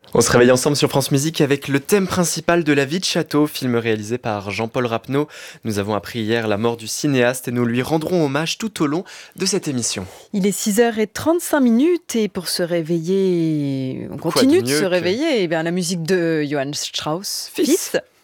On se réveille ensemble sur France Musique avec le thème principal de La vie de château, film réalisé par Jean-Paul Rapneau. Nous avons appris hier la mort du cinéaste et nous lui rendrons hommage tout au long de cette émission. Il est 6h35 et pour se réveiller, on continue de se réveiller. Eh bien, la musique de Johann Strauss, fils.